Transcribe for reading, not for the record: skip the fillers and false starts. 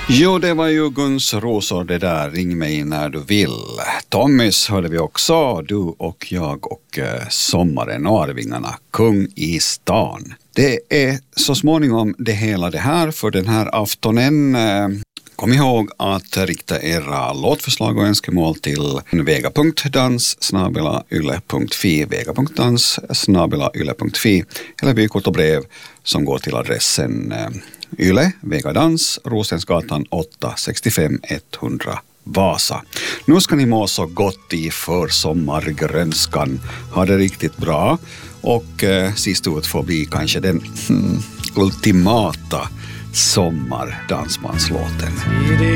Jo, det var ju Guns Rosor det där, ring mig när du vill. Tommys hörde vi också, du och jag och sommaren och Arvingarna, kung i stan. Det är så småningom det hela det här för den här aftonen. Kom ihåg att rikta era låtförslag och önskemål till vega.dans@yle.fi, vega.dans@yle.fi eller vykort och brev som går till adressen Yle, Vegadans, Rosensgatan 8, 65 100 Vasa. Nu ska ni må så gott i försommargrönskan. Ha det riktigt bra. Och sist ut får bli kanske den ultimata sommardansmanslåten.